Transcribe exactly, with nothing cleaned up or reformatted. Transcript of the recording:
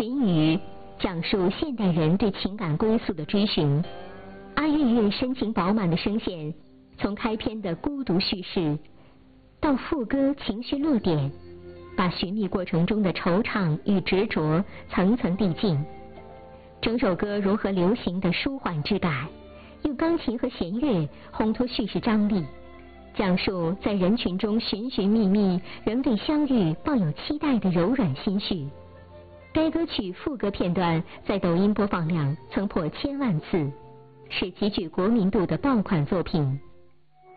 寻语》讲述现代人对情感归宿的追寻。阿月月深情饱满的声线，从开篇的孤独叙事，到副歌情绪落点，把寻觅过程中的惆怅与执着层层递进。整首歌融合流行的舒缓质感，用钢琴和弦乐烘托叙事张力，讲述在人群中寻寻觅觅，仍对相遇抱有期待的柔软心绪。该歌曲副歌片段在抖音播放量曾破千万次，是极具国民度的爆款作品。